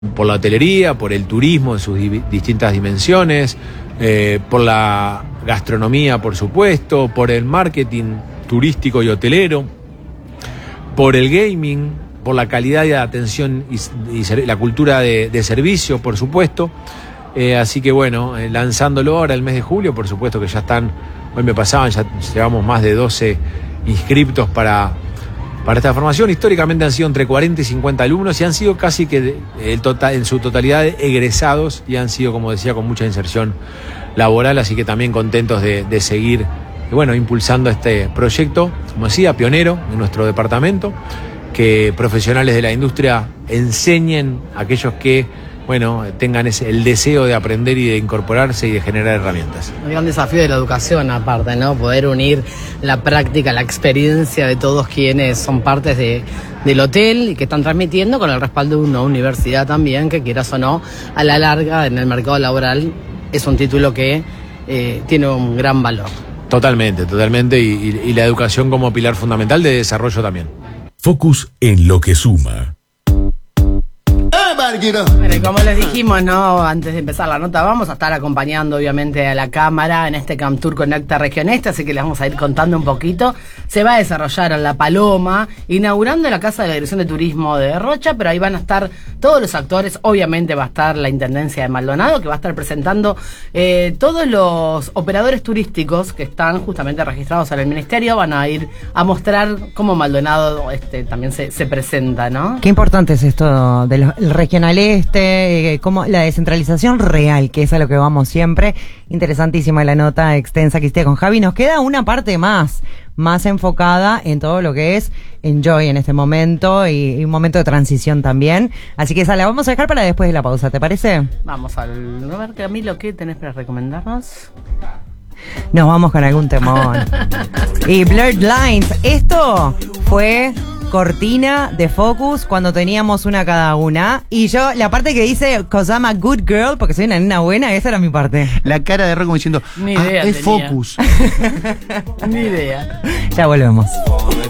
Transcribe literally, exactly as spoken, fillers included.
por la hotelería, por el turismo en sus di- distintas dimensiones, eh, por la gastronomía, por supuesto, por el marketing turístico y hotelero, por el gaming, por la calidad de atención y, y ser, la cultura de, de servicio, por supuesto. Eh, así que bueno, eh, lanzándolo ahora el mes de julio, por supuesto que ya están, hoy me pasaban, ya llevamos más de doce inscriptos para... Para esta formación. Históricamente han sido entre cuarenta y cincuenta alumnos y han sido casi que el total, en su totalidad egresados y han sido, como decía, con mucha inserción laboral, así que también contentos de, de seguir bueno, impulsando este proyecto, como decía, pionero en nuestro departamento, que profesionales de la industria enseñen a aquellos que bueno, tengan ese, el deseo de aprender y de incorporarse y de generar herramientas. Un gran desafío de la educación aparte, ¿no? Poder unir la práctica, la experiencia de todos quienes son partes de, del hotel y que están transmitiendo con el respaldo de una universidad también, que quieras o no, a la larga en el mercado laboral es un título que eh, tiene un gran valor. Totalmente, totalmente, y, y, y la educación como pilar fundamental de desarrollo también. Focus en lo que suma. Bueno, y como les dijimos, ¿no? Antes de empezar la nota, vamos a estar acompañando obviamente a la Cámara en este Camp Tour Conecta Región Este, así que les vamos a ir contando un poquito. Se va a desarrollar en La Paloma, inaugurando la Casa de la Dirección de Turismo de Rocha, pero ahí van a estar todos los actores. Obviamente va a estar la Intendencia de Maldonado, que va a estar presentando eh, todos los operadores turísticos que están justamente registrados en el Ministerio. Van a ir a mostrar cómo Maldonado este, también se, se presenta, ¿no? Qué importante es esto del regional este, eh, como la descentralización real, que es a lo que vamos siempre. Interesantísima la nota extensa que hiciste con Javi. Nos queda una parte más, más enfocada en todo lo que es Enjoy en este momento y, y un momento de transición también. Así que esa la vamos a dejar para después de la pausa, ¿te parece? Vamos al... A ver, Camilo, ¿qué tenés para recomendarnos? Nos vamos con algún temón. Y Blurred Lines, esto fue cortina de Focus cuando teníamos una cada una. Y yo, la parte que dice 'cause I'm a good girl, porque soy una nena buena, esa era mi parte. La cara de Ro como diciendo, Ni ah, idea es tenía. Focus. Ni idea. Ya volvemos.